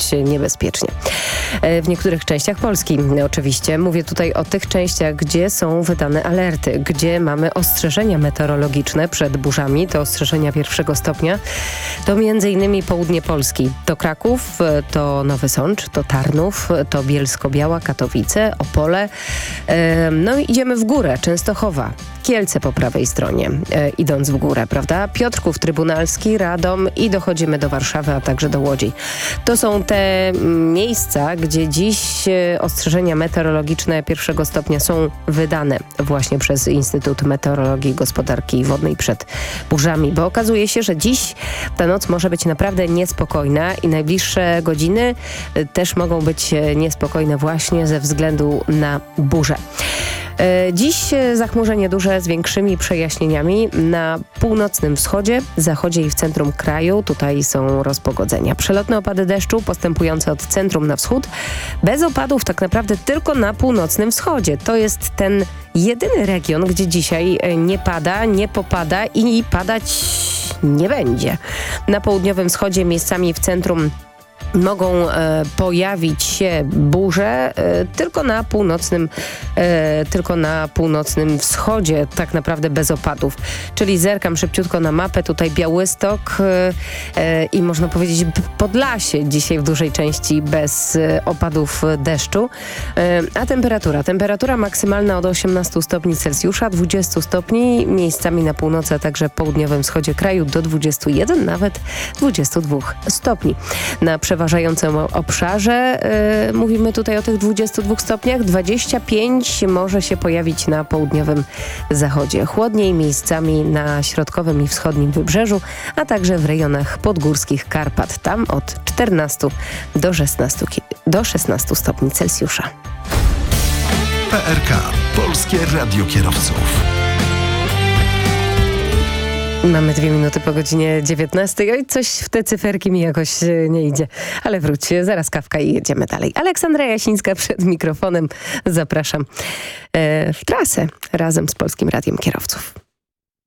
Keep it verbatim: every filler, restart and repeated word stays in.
niebezpiecznie. W niektórych częściach Polski oczywiście. Mówię tutaj o tych częściach, gdzie są wydane alerty, gdzie mamy ostrzeżenia meteorologiczne przed burzami. To ostrzeżenia pierwszego stopnia. To między innymi południe Polski. To Kraków, to Nowy Sącz, to Tarnów, to Bielsko-Biała, Katowice, Opole. No i idziemy w górę. Częstochowa, Kielce po prawej stronie, e, idąc w górę, prawda? Piotrków Trybunalski, Radom i dochodzimy do Warszawy, a także do Łodzi. To są te miejsca, gdzie dziś e, ostrzeżenia meteorologiczne pierwszego stopnia są wydane właśnie przez Instytut Meteorologii i Gospodarki Wodnej przed burzami, bo okazuje się, że dziś ta noc może być naprawdę niespokojna i najbliższe godziny e, też mogą być e, niespokojne właśnie ze względu na burzę. Dziś zachmurzenie duże z większymi przejaśnieniami na północnym wschodzie, zachodzie i w centrum kraju. Tutaj są rozpogodzenia. Przelotne opady deszczu postępujące od centrum na wschód. Bez opadów tak naprawdę tylko na północnym wschodzie. To jest ten jedyny region, gdzie dzisiaj nie pada, nie popada i padać nie będzie. Na południowym wschodzie, miejscami w centrum mogą e, pojawić się burze e, tylko na północnym e, tylko na północnym wschodzie, tak naprawdę bez opadów. Czyli zerkam szybciutko na mapę, tutaj Białystok e, e, i można powiedzieć Podlasie dzisiaj w dużej części bez e, opadów deszczu. E, a temperatura? Temperatura maksymalna od osiemnastu stopni Celsjusza, dwudziestu stopni, miejscami na północy, a także południowym wschodzie kraju do dwudziestu jeden, nawet dwudziestu dwóch stopni. Na przeważającym obszarze yy, mówimy tutaj o tych dwudziestu dwóch stopniach. dwadzieścia pięć może się pojawić na południowym zachodzie. Chłodniej miejscami na środkowym i wschodnim wybrzeżu, a także w rejonach podgórskich Karpat. Tam od czternastu do szesnastu, do szesnastu stopni Celsjusza. P R K. Polskie Radio Kierowców. Mamy dwie minuty po godzinie dziewiętnastej. Oj, coś w te cyferki mi jakoś nie idzie. Ale wróć, zaraz kawka i jedziemy dalej. Aleksandra Jasińska przed mikrofonem. Zapraszam e, w trasę razem z Polskim Radiem Kierowców.